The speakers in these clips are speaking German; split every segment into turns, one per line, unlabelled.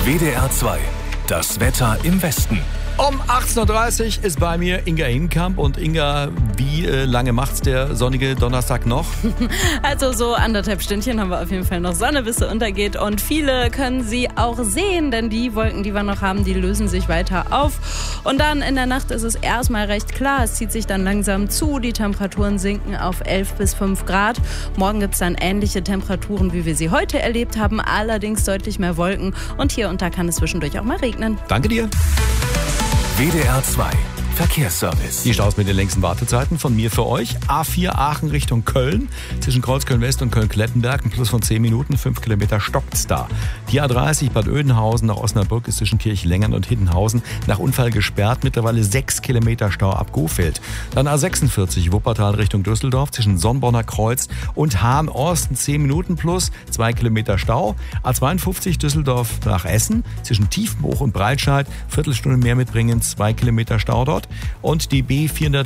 WDR 2. Das Wetter im Westen.
Um 18.30 Uhr ist bei mir Inga Hinkamp. Und Inga, wie lange macht's der sonnige Donnerstag noch?
Also so 1,5 Stündchen haben wir auf jeden Fall noch Sonne, bis sie untergeht. Und viele können sie auch sehen, denn die Wolken, die wir noch haben, die lösen sich weiter auf. Und dann in der Nacht ist es erstmal recht klar. Es zieht sich dann langsam zu. Die Temperaturen sinken auf 11 bis 5 Grad. Morgen gibt's dann ähnliche Temperaturen, wie wir sie heute erlebt haben. Allerdings deutlich mehr Wolken. Und hier und da kann es zwischendurch auch mal regnen.
Danke dir.
WDR 2. Verkehrsservice.
Die Staus mit den längsten Wartezeiten von mir für euch. A4 Aachen Richtung Köln. Zwischen Kreuzköln-West und Köln-Klettenberg. Ein Plus von 10 Minuten. 5 Kilometer stockt's da. Die A30 Bad Oeynhausen nach Osnabrück ist zwischen Kirchlengern und Hiddenhausen nach Unfall gesperrt. Mittlerweile 6 Kilometer Stau ab Gohfeld. Dann A46 Wuppertal Richtung Düsseldorf. Zwischen Sonnborner Kreuz und Hahn-Orsten 10 Minuten plus 2 Kilometer Stau. A52 Düsseldorf nach Essen. Zwischen Tiefenbruch und Breitscheid. Viertelstunde mehr mitbringen. 2 Kilometer Stau dort. Und die B474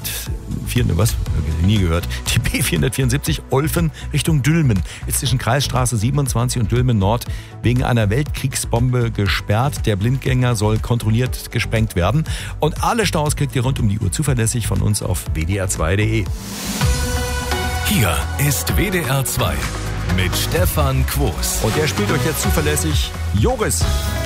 Olfen Richtung Dülmen ist zwischen Kreisstraße 27 und Dülmen Nord wegen einer Weltkriegsbombe gesperrt. Der Blindgänger soll kontrolliert gesprengt werden. Und alle Staus kriegt ihr rund um die Uhr zuverlässig von uns auf wdr2.de.
Hier ist WDR 2 mit Stefan Quos.
Und der spielt euch jetzt zuverlässig Joris.